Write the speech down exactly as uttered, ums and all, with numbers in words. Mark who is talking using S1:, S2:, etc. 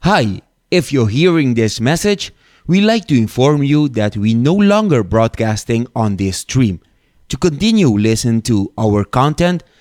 S1: Hi, if you're hearing this message, we'd like to inform you that we no longer broadcasting on this stream. To continue listen to our content,